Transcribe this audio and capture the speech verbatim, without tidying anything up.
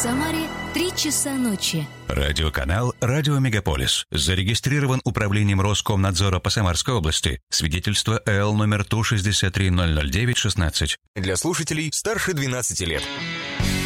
Самаре три часа ночи. Радиоканал «Радио Мегаполис». Зарегистрирован Управлением Роскомнадзора по Самарской области. Свидетельство эл номер Ту шестьдесят три ноль ноль девять шестнадцать. Для слушателей старше двенадцати лет.